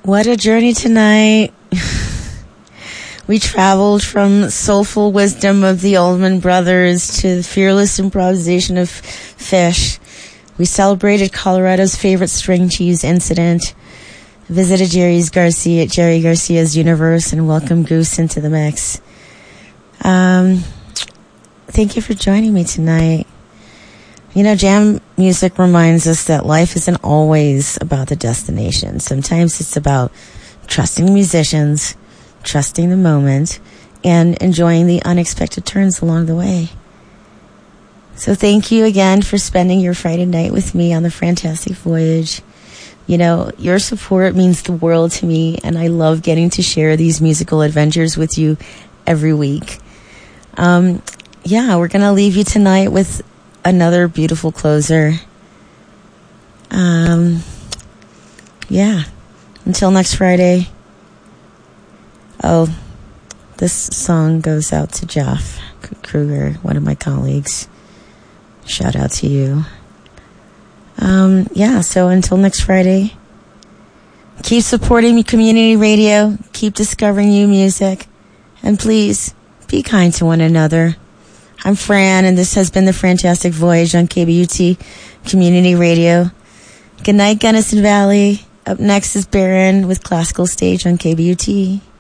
What a journey tonight. We traveled from soulful wisdom of the Allman Brothers to the fearless improvisation of Fish. We celebrated Colorado's favorite string cheese incident, visited Jerry Garcia's universe, and welcomed Goose into the mix. Thank you for joining me tonight. You know, jam music reminds us that life isn't always about the destination. Sometimes it's about trusting musicians, trusting the moment, and enjoying the unexpected turns along the way. So thank you again for spending your Friday night with me on the Fantastic Voyage. You know, your support means the world to me, and I love getting to share these musical adventures with you every week. We're going to leave you tonight with another beautiful closer. Until next Friday. Oh, this song goes out to Jeff Kruger, one of my colleagues. Shout out to you. So until next Friday, keep supporting community radio, keep discovering new music, and please be kind to one another. I'm Fran, and this has been the Fantastic Voyage on KBUT Community Radio. Good night, Gunnison Valley. Up next is Baron with Classical Stage on KBUT.